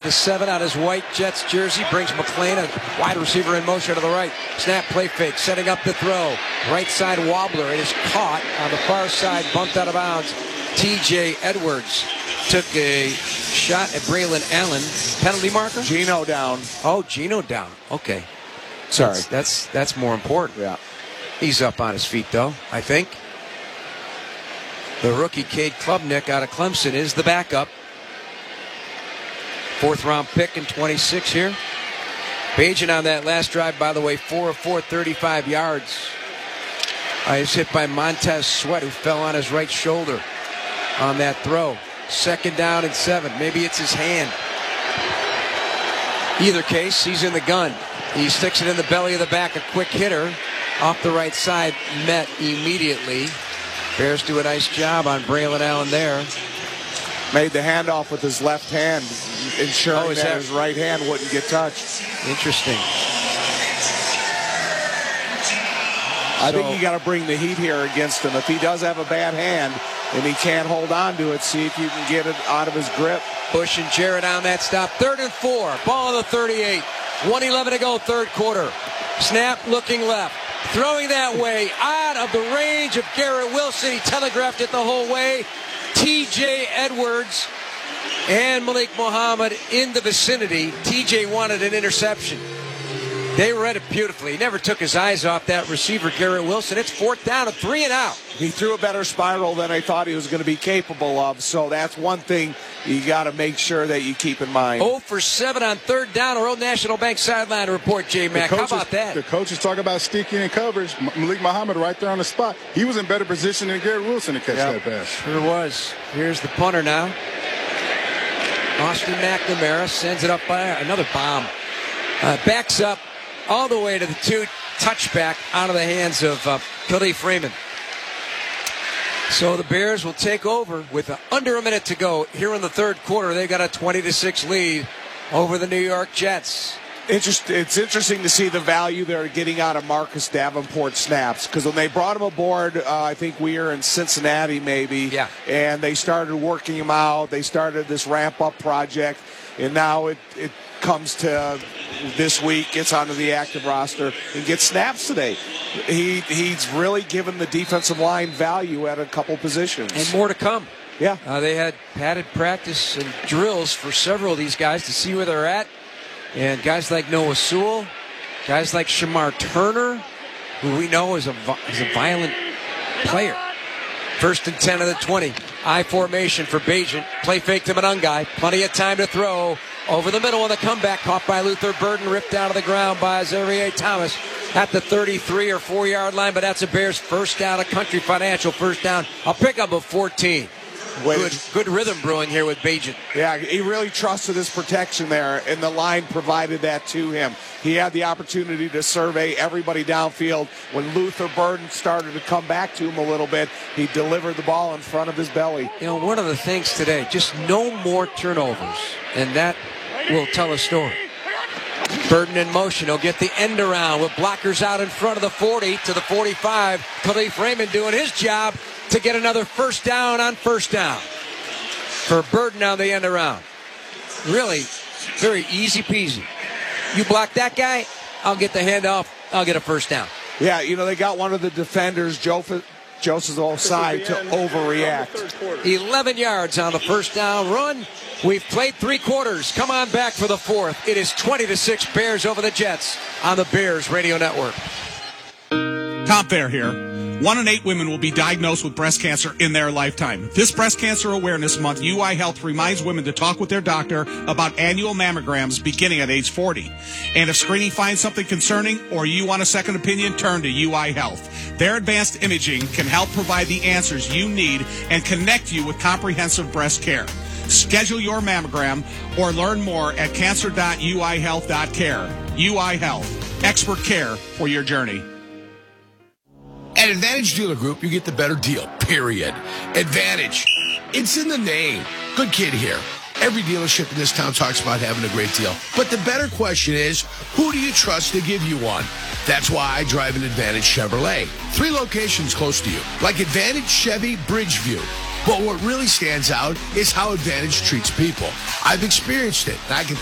the 7 on his white Jets jersey. Brings McClain, a wide receiver in motion to the right. Snap, play fake, setting up the throw. Right side wobbler. It is caught on the far side, bumped out of bounds. T.J. Edwards took a shot at Braylon Allen. Penalty marker? Geno down. Oh, Geno down. Okay. Sorry. That's more important. Yeah. He's up on his feet, though, I think. The rookie, Cade Klubnik, out of Clemson, is the backup. 4th-round pick in 26 here. Bagent on that last drive, by the way, 4 of 4, 35 yards. He was hit by Montez Sweat, who fell on his right shoulder on that throw. 2nd down and 7. Maybe it's his hand. Either case, he's in the gun. He sticks it in the belly of the back. A quick hitter off the right side, met immediately. Bears do a nice job on Braylon Allen there. Made the handoff with his left hand, ensuring that his right hand wouldn't get touched. Interesting. I think you got to bring the heat here against him. If he does have a bad hand and he can't hold on to it, see if you can get it out of his grip. Bush and Jarrett on that stop. 3rd and 4. Ball on the 38. 1:11 to go, 3rd quarter. Snap looking left. Throwing that way, out of the range of Garrett Wilson. He telegraphed it the whole way. T.J. Edwards and Malik Muhammad in the vicinity. T.J. wanted an interception. They read it beautifully. He never took his eyes off that receiver, Garrett Wilson. It's 4th down and 3 and out. He threw a better spiral than I thought he was going to be capable of. So that's one thing you got to make sure that you keep in mind. 0 for 7 on 3rd down. Our Old National Bank sideline report, J-Mac. How about that? The coaches talk about sticking in coverage. Malik Muhammad right there on the spot. He was in better position than Garrett Wilson to catch that pass. Sure was. Here's the punter now. Austin McNamara sends it up by another bomb. Backs up all the way to the 2. Touchback out of the hands of Khalif Raymond. So the Bears will take over with under a minute to go here in the 3rd quarter. They got a 20-6 lead over the New York Jets. It's interesting to see the value they're getting out of Marcus Davenport snaps, because when they brought him aboard, I think we were in Cincinnati maybe, and they started working him out. They started this ramp-up project, and now it comes to this week, gets onto the active roster, and gets snaps today. He's really given the defensive line value at a couple positions. And more to come. Yeah. They had padded practice and drills for several of these guys to see where they're at. And guys like Noah Sewell, guys like Shamar Turner, who we know is a violent player. 1st and 10 of the 20. I formation for Bagent. Play fake to Monangai. Plenty of time to throw. Over the middle on the comeback. Caught by Luther Burden. Ripped out of the ground by Xavier Thomas at the 33 or 4-yard line. But that's a Bears first down. A Country Financial first down. A pickup of 14. Good rhythm brewing here with Bagent. Yeah, he really trusted his protection there, and the line provided that to him. He had the opportunity to survey everybody downfield. When Luther Burden started to come back to him a little bit, he delivered the ball in front of his belly. You know, one of the things today, just no more turnovers, and that will tell a story. Burden in motion. He'll get the end around with blockers out in front of the 40 to the 45. Khalif Raymond doing his job to get another first down on first down for Burden on the end around. Really, very easy peasy. You block that guy, I'll get the handoff, I'll get a first down. Yeah, you know, they got one of the defenders, Joseph Osai, to overreact. 11 yards on the first down run. We've played 3 quarters. Come on back for the 4th. It is 20-6 Bears over the Jets on the Bears Radio Network. Tom Thayer here. 1 in 8 women will be diagnosed with breast cancer in their lifetime. This Breast Cancer Awareness Month, UI Health reminds women to talk with their doctor about annual mammograms beginning at age 40. And if screening finds something concerning or you want a second opinion, turn to UI Health. Their advanced imaging can help provide the answers you need and connect you with comprehensive breast care. Schedule your mammogram or learn more at cancer.uihealth.care. UI Health, expert care for your journey. At Advantage Dealer Group, you get the better deal, period. Advantage. It's in the name. Good kid here. Every dealership in this town talks about having a great deal. But the better question is, who do you trust to give you one? That's why I drive an Advantage Chevrolet. 3 locations close to you, like Advantage Chevy Bridgeview. But what really stands out is how Advantage treats people. I've experienced it, and I can